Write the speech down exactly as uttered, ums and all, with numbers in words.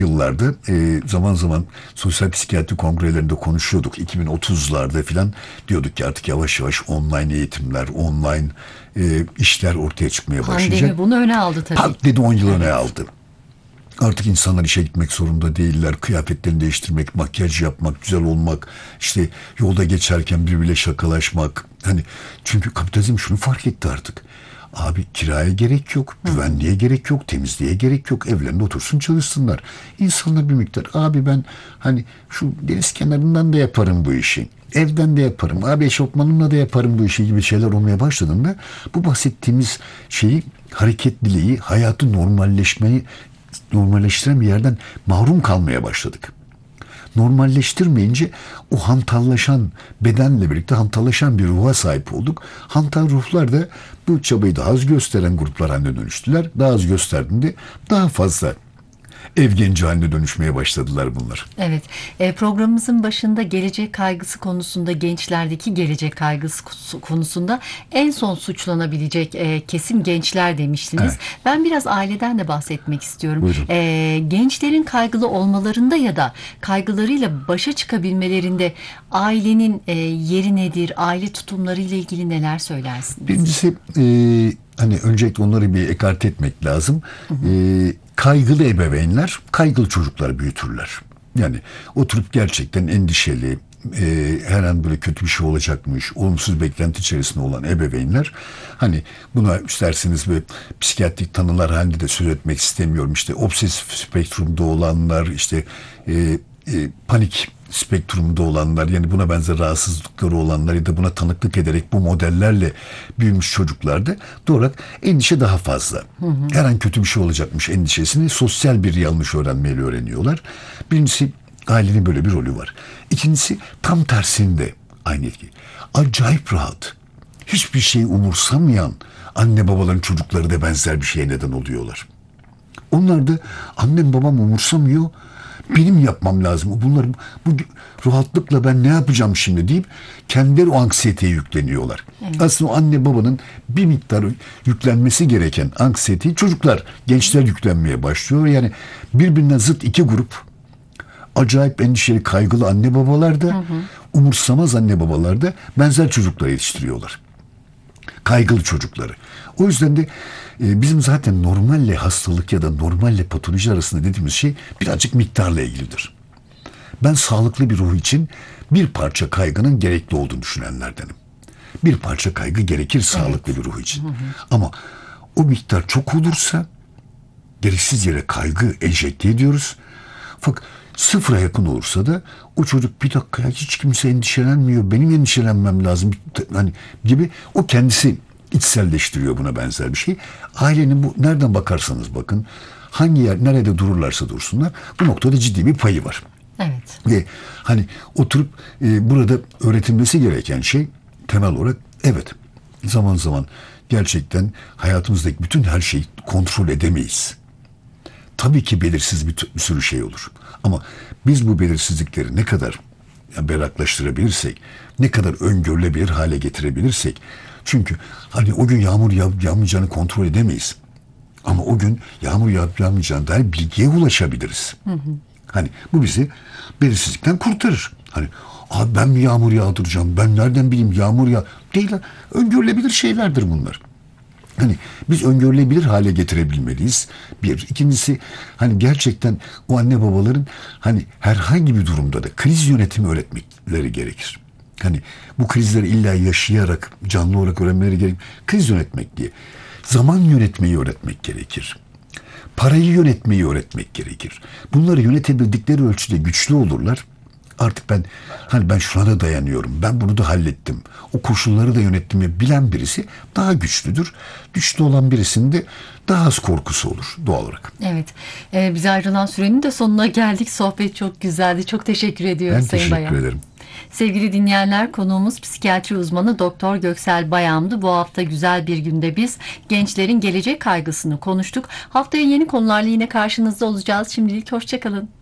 yıllarda e, zaman zaman sosyal psikiyatri kongrelerinde konuşuyorduk. iki bin otuzlarda filan diyorduk ki artık yavaş yavaş online eğitimler, online e, işler ortaya çıkmaya başlayacak. Pandemi bunu öne aldı tabii. Pat dedi on yıl Evet. öne aldı. Artık insanlar işe gitmek zorunda değiller. Kıyafetlerini değiştirmek, makyaj yapmak, güzel olmak, işte yolda geçerken birbiriyle şakalaşmak. Hani çünkü kapitalizm şunu fark etti artık. Abi kiraya gerek yok, güvenliğe gerek yok, temizliğe gerek yok. Evlerinde otursun çalışsınlar. İnsanlar bir miktar abi ben hani şu deniz kenarından da yaparım bu işi. Evden de yaparım. Abi eşofmanımla da yaparım bu işi gibi şeyler olmaya başladığında bu bahsettiğimiz şeyi hareketliliği, hayatı normalleşmeyi normalleştiren bir yerden mahrum kalmaya başladık. Normalleştirmeyince o hantallaşan bedenle birlikte hantallaşan bir ruha sahip olduk. Hantal ruhlar da bu çabayı daha az gösteren gruplar haline dönüştüler. Daha az gösterdiğinde daha fazla ev genci haline dönüşmeye başladılar bunlar. Evet, e, programımızın başında gelecek kaygısı konusunda, gençlerdeki gelecek kaygısı konusunda en son suçlanabilecek e, kesim gençler demiştiniz. Evet. Ben biraz aileden de bahsetmek istiyorum. Buyurun. E, gençlerin kaygılı olmalarında ya da kaygılarıyla başa çıkabilmelerinde ailenin e, yeri nedir, aile tutumlarıyla ilgili neler söylersiniz? Birincisi e, hani öncelikle onları bir ekarte etmek lazım. Hı hı. E, kaygılı ebeveynler kaygılı çocuklar büyütürler. Yani oturup gerçekten endişeli, e, her an böyle kötü bir şey olacakmış, olumsuz beklenti içerisinde olan ebeveynler, hani buna isterseniz böyle psikiyatrik tanılar halinde de söz etmek istemiyorum. İşte obsesif spektrumda olanlar, işte e, e, panik spektrumda olanlar, yani buna benzer rahatsızlıkları olanlar ya da buna tanıklık ederek bu modellerle büyümüş çocuklarda doğal olarak endişe daha fazla. Hı hı. Her an kötü bir şey olacakmış endişesini sosyal bir yanlış öğrenmeyle öğreniyorlar. Birincisi ailenin böyle bir rolü var. İkincisi tam tersinde aynı etki. Acayip rahat, hiçbir şeyi umursamayan anne babaların çocukları da benzer bir şeye neden oluyorlar. Onlar da annem babam umursamıyor, benim yapmam lazım. Bunların bu rahatlıkla ben ne yapacağım şimdi deyip kendileri o anksiyeteye yükleniyorlar. Evet. Aslında o anne babanın bir miktar yüklenmesi gereken anksiyeteyi çocuklar, gençler yüklenmeye başlıyor. Yani birbirinden zıt iki grup, acayip endişeli, kaygılı anne babalar da, hı hı, umursamaz anne babalar da benzer çocukları yetiştiriyorlar. Kaygılı çocukları. O yüzden de e, bizim zaten normalle hastalık ya da normalle patoloji arasında dediğimiz şey birazcık miktarla ilgilidir. Ben sağlıklı bir ruh için bir parça kaygının gerekli olduğunu düşünenlerdenim. Bir parça kaygı gerekir, evet, sağlıklı bir ruh için. Hı hı. Ama o miktar çok olursa gereksiz yere kaygı enjekte ediyoruz. Fakat sıfıra yakın olursa da o çocuk bir dakika ya hiç kimse endişelenmiyor, benim endişelenmem lazım hani gibi o kendisi içselleştiriyor buna benzer bir şey. Ailenin bu nereden bakarsanız bakın, hangi yer nerede dururlarsa dursunlar bu noktada ciddi bir payı var. Evet. Ve hani oturup e, burada öğretilmesi gereken şey temel olarak, evet, zaman zaman gerçekten hayatımızdaki bütün her şeyi kontrol edemeyiz. Tabii ki belirsiz bir, bir sürü şey olur. Ama biz bu belirsizlikleri ne kadar yani berraklaştırabilirsek, ne kadar öngörülebilir hale getirebilirsek, çünkü hani o gün yağmur yağ, yağmayacağını kontrol edemeyiz. Ama o gün yağmur yağıp yağmayacağına dair bilgiye ulaşabiliriz. Hı hı. Hani bu bizi belirsizlikten kurtarır. Hani abi ben mi yağmur yağdıracağım, ben nereden bileyim yağmur yağ... Değil, öngörülebilir şeylerdir bunlar. Hani biz öngörülebilir hale getirebilmeliyiz. Bir. İkincisi hani gerçekten o anne babaların hani herhangi bir durumda da kriz yönetimi öğretmekleri gerekir. Hani bu krizleri illa yaşayarak, canlı olarak öğrenmeleri gerekir. Kriz yönetmek diye. Zaman yönetmeyi öğretmek gerekir. Parayı yönetmeyi öğretmek gerekir. Bunları yönetebildikleri ölçüde güçlü olurlar. Artık ben hani ben şuna da dayanıyorum, ben bunu da hallettim, o koşulları da yönettiğimi bilen birisi daha güçlüdür. Güçlü olan birisinin de daha az korkusu olur doğal olarak. Evet. Ee, bize ayrılan sürenin de sonuna geldik. Sohbet çok güzeldi. Çok teşekkür ediyorum ben Sayın Bayam. Ben teşekkür ederim. Sevgili dinleyenler, konuğumuz psikiyatri uzmanı Doktor Göksel Bayam'dı. Bu hafta güzel bir günde biz gençlerin gelecek kaygısını konuştuk. Haftaya yeni konularla yine karşınızda olacağız. Şimdilik hoşça kalın.